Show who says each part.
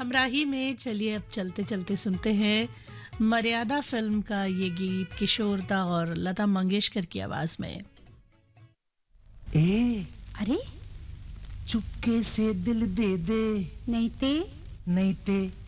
Speaker 1: हमराही में चलिए अब चलते चलते सुनते हैं मर्यादा फिल्म का ये गीत किशोर दा और लता मंगेशकर की आवाज में।
Speaker 2: ए
Speaker 3: अरे
Speaker 2: चुपके से दिल दे दे,
Speaker 3: नहीं ते
Speaker 2: नहीं ते